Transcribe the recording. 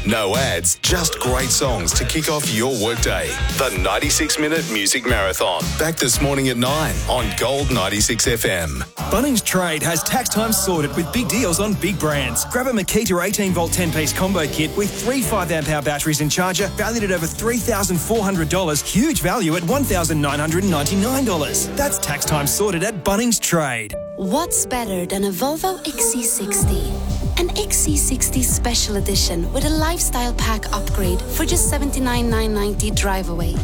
No ads, just great songs to kick off your workday. The 96-minute music marathon. Back this morning at 9 on Gold 96 FM. Bunnings Trade has tax time sorted with big deals on big brands. Grab a Makita 18-volt 10-piece combo kit with 3 5-amp-hour batteries and charger valued at over $3,400. Huge value at $1,999. That's tax time sorted at Bunnings Trade. What's better than a Volvo XC60? An XC60 Special Edition with a lifestyle pack upgrade for just $79,990 drive away.